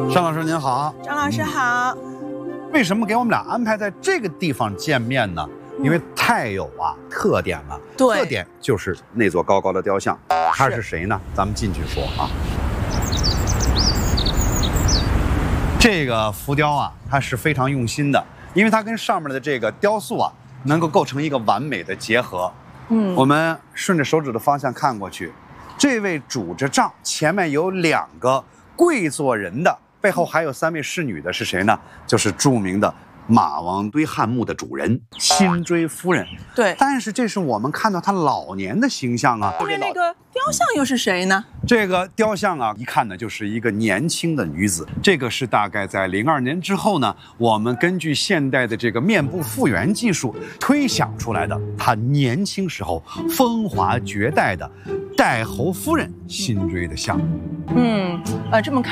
尚老师您好， 张老师好。 为什么给我们俩安排在这个地方见面呢？因为太有特点了。 对， 特点就是那座高高的雕像，他是谁呢？咱们进去说啊。这个浮雕它是非常用心的，因为它跟上面的这个雕塑能够构成一个完美的结合。我们顺着手指的方向看过去，这位拄着杖，前面有2个跪坐人的，背后还有3位侍女的是谁呢？就是著名的马王堆汉墓的主人辛追夫人。 对， 但是这是我们看到她老年的形象啊。 那个雕像又是谁呢？ 这个雕像一看呢就是一个年轻的女子。这个是大概在02年之后呢，我们根据现代的这个面部复原技术推想出来的，她年轻时候风华绝代的代侯夫人辛追的像。 这么看。